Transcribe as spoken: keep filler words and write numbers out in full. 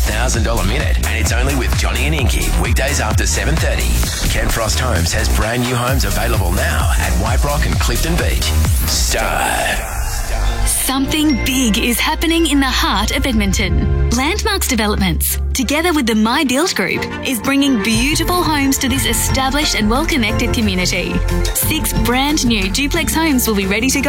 thousand dollars minute, and it's only with Johnny and Inky, weekdays after seven thirty. Ken Frost Homes has brand new homes available now at White Rock and Clifton Beach. Start. Something big is happening in the heart of Edmonton. Landmarks Developments, together with the My Build Group, is bringing beautiful homes to this established and well-connected community. Six brand new duplex homes will be ready to go